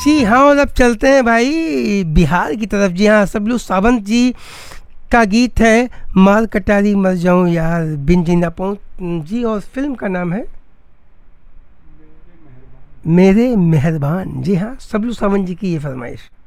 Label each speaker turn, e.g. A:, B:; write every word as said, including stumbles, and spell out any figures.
A: जी हाँ, और अब चलते हैं भाई बिहार की तरफ। जी हाँ, सबलू सावंत जी का गीत है मार कटारी मर जाऊं यार बिन जी ना पाऊं जी, और फिल्म का नाम है मेरे मेहरबान। जी हाँ, सबलू सावंत जी की ये फरमाइश।